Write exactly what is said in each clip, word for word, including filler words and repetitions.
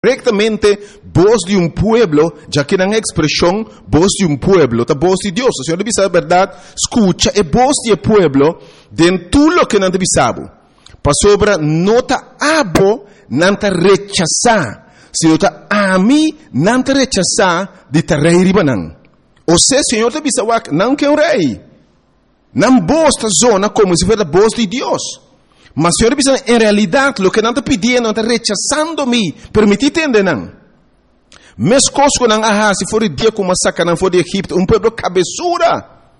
correctamente voz de un pueblo, ya que en expresión voz de un pueblo, la voz de Dios. O Señor debe saber, verdad, escucha e voz de pueblo, den tú lo que no debe saber. Para sobra, no te abo, no te rechazar, sino te a mí, no te rechazar, de te rey ribanan. O sea, Señor debe saber, no que un rey, no voz de zona como si fuera la voz de Dios. Mas Señor dice, en realidad, lo que no te pidiendo, no te rechazando mí, permitite entender. Mes cosco nan aha, si for dia como saca nan for de Egipto, un pueblo cabezura.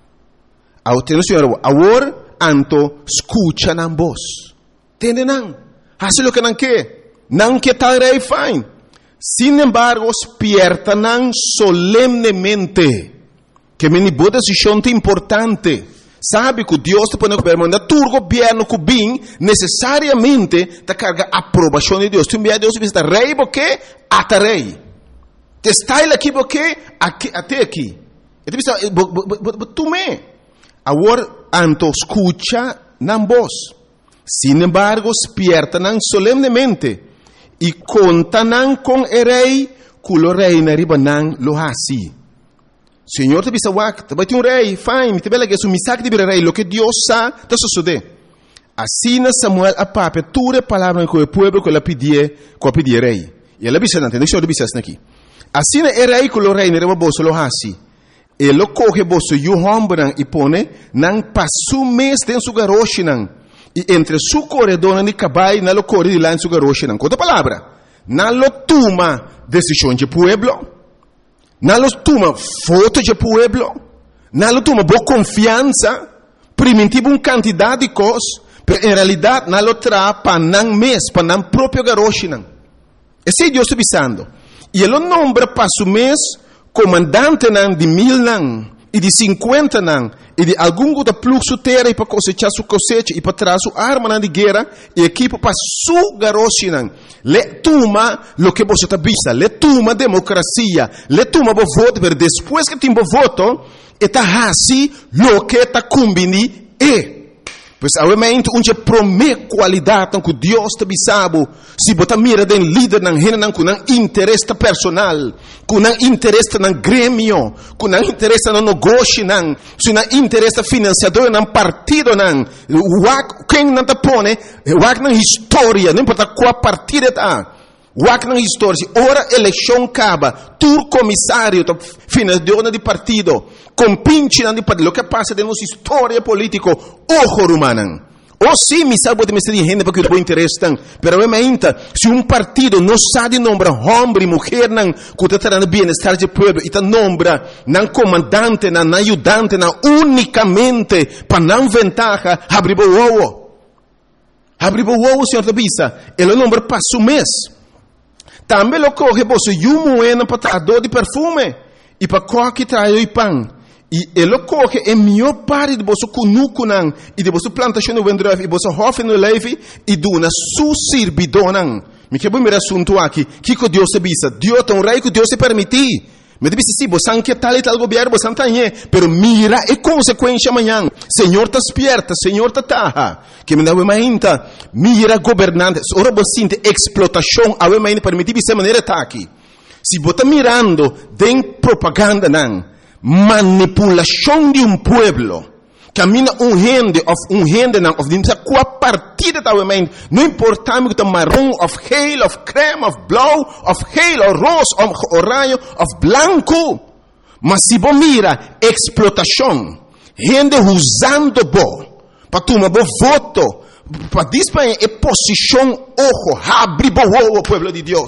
Ao ter o Senhor, agora, anto, escucha nan voz. Tende nan. Hace lo que nan que. Nan que tal rei fine. Sin embargo, despierta nan solemnemente. Que me ni boa decisão importante. Sabe que Deus te põe no governo, mas tu governo que bem necessariamente te carga a aprovação de Deus. Tu envia Deus e está rei porque até rei. Te está ele aqui porque até aqui. E tu pensa, tu me. Agora, anto escucha nan voz. Sin embargo, despierta nan solemnemente e conta nan com o rei, que o rei na riba nan lo hasi. Senhor, te bisa wak, vai ter um rei, fine, te bela que é um misak de rei, lo que Deus sa, te sucede. Assim Samuel a pape, ture palavra com o povo que ela pedia, que ela pedia rei. E ela bisa não tem, deixa eu bisa aqui. Assim é rei que o rei nere bolso lo hasi. Ele coge bolso e o hombran e pone, não passou mês dentro do garoche não. E entre su corredor e cabai, não lo corre de lá em su garoche não. Outra palavra, não lo toma decisão de pueblo. Não toma foto de pueblo, não toma boa confiança, primitivo uma quantidade de coisas, mas em realidade não traz para não mês, para não próprio garoche não. Esse é Deus está pensando. E ele nombra para o mês comandante não de mil não, e de cinquenta não, e de algum outro fluxo terra e para cosechar sua cosecha e para trazer sua arma não de guerra e equipo para sua garoche não. Le toma lo que você está vista, le toma democracia, le toma o voto, mas depois que tem o voto, está assim lo que está combini e. Pois obviamente onde promete qualidade que Deus te bisabo, se você mira den líder não rena não com interesse personal, com interesse no grêmio, com interesse no negócio não, se não interesse financiador não partido não, o quem não te põe, o na história, não importa qual partido está. Wak na história, ora eleição acaba, tu comissário, financiador de partido, compinche de partido, o que passa de nossa história política, ojo rumanan. Ou sim, me sabe de me ser gente porque o interesse tem, pero obviamente, se um partido não sabe nombrar homem e mulher não, que está trazendo bem-estar do povo, e está nombra não comandante, não ajudante, não unicamente para não ventaja, abrir o ovo. Abrir o ovo, senhor da bisa, ele nombra para o mês. Também lo coge você e um moeda para dor de perfume e para qualquer traio e pão. E ele coge a melhor parte de você cunucunan e de você plantação no vendreve e você hofe no leve e dona su servidor. Me quero ver assunto aqui. Que que Deus se bisa? Deus tem um rei que Deus se permitir. Me disse sim, você não quer tal e tal governo, você não tem, pero mira a consequência amanhã. Senhor está despierta, Senhor está taha. Que me dá uma ainda, mira governantes, ora você tem explotação, a uma ainda permitir de maneira ataque. Se você está mirando, tem propaganda não, manipulação de um pueblo, camina um rende, of um rende não, of dimsa qual partida tá uma ainda, não importa me que marrom, of hail, of creme, of blow, of hail, of rose, of orange, of blanco. Mas se você mira explotação, rende usando bo, para tomar bo voto, para disparar a posição, ojo, abre bo o pueblo de Deus.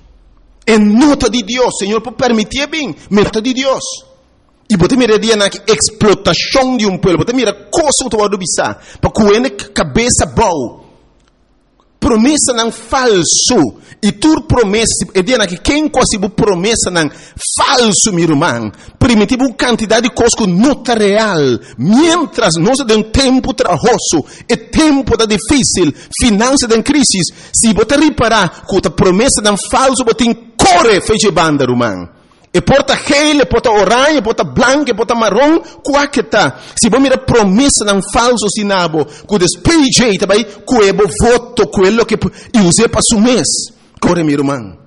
É nota de Deus, Senhor, por permitir bem, nota de Deus. E você mira dia na explotação de um povo, você mira coisa que você bisa, para que a cabeça boa. Promessa não falso. E tu promessa, e dia na que quem quase promessa não falso, meu irmão. Primitivo quantidade de coisas que não está real. Mientras nós de um tempo trabalhoso, e tempo da difícil, finança da crise, se você reparar que a promessa não falso, você corre feche banda, irmão. E porta gele, porta orange, porta branco, porta marrom, qual que tá? Se você mira promessa não falso sinabo, que despeje também, que é o voto, que é o que eu usei para o mês. Corre, meu irmão.